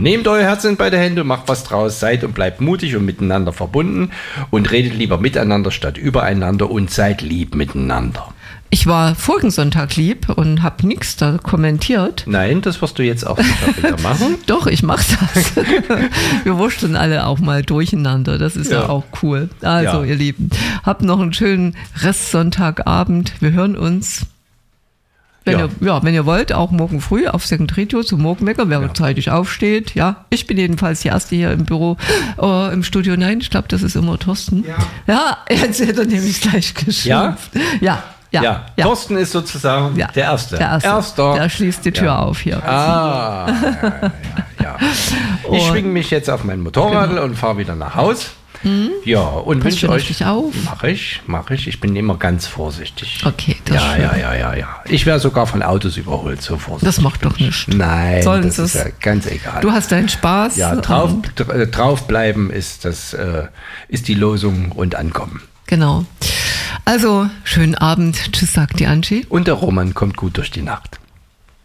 Nehmt euer Herz in beide Hände und macht was draus. Seid und bleibt mutig und miteinander verbunden und redet lieber miteinander statt übereinander und seid lieb miteinander. Ich war vorigen Sonntag lieb und habe nichts da kommentiert. Nein, das wirst du jetzt auch sicher wieder machen. Doch, ich mache das. Wir wurschteln alle auch mal durcheinander. Das ist ja auch cool. Also, ihr Lieben, habt noch einen schönen Restsonntagabend. Wir hören uns, wenn ihr wollt, auch morgen früh auf Second Radio zum Morgenwecker, wer zeitig aufsteht. Ja, ich bin jedenfalls die Erste hier im Büro, im Studio. Nein, ich glaube, das ist immer Thorsten. Ja, jetzt hätte er nämlich gleich geschimpft. Ja. Thorsten ist sozusagen der Erste. Der schließt die Tür auf hier. Ich schwinge mich jetzt auf mein Motorrad und fahre wieder nach Haus. Ja, und wünsche euch... Mach ich. Ich bin immer ganz vorsichtig. Okay, das ist schön. Ich wäre sogar von Autos überholt, so vorsichtig. Das macht doch nichts. Nein, das ist ja ganz egal. Du hast deinen Spaß. Ja, draufbleiben ist die Losung und ankommen. Genau. Also, schönen Abend. Tschüss, sagt die Angie. Und der Roman kommt gut durch die Nacht.